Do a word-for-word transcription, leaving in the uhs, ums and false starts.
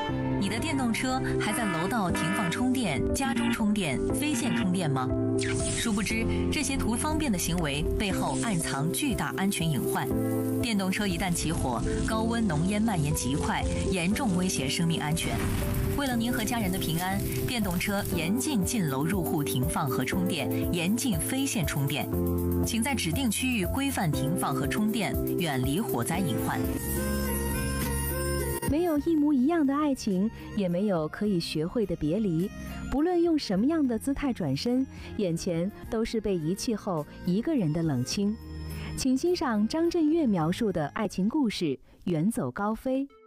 你的电动车还在楼道停放充电、家中充电、非线充电吗？殊不知，这些图方便的行为背后暗藏巨大安全隐患。电动车一旦起火，高温浓烟蔓延极快，严重威胁生命安全。为了您和家人的平安，电动车严禁进楼入户停放和充电，严禁非线充电。请在指定区域规范停放和充电，远离火灾隐患。 没有一模一样的爱情，也没有可以学会的别离。不论用什么样的姿态转身，眼前都是被遗弃后一个人的冷清。请欣赏张震岳描述的爱情故事《远走高飞》。